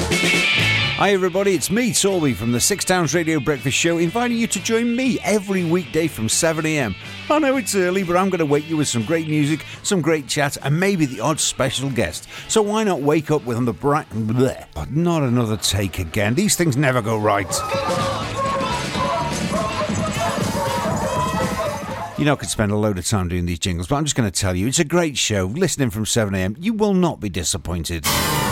Hi everybody, it's me, Torby, from the Six Towns Radio Breakfast Show, inviting you to join me every weekday from 7am. I know it's early, but I'm going to wake you with some great music, some great chat, and maybe the odd special guest. So why not wake up with on the bright... Bleh. But not another take again. These things never go right. You know, I could spend a load of time doing these jingles, but I'm just going to tell you, it's a great show. Listening from 7am, you will not be disappointed.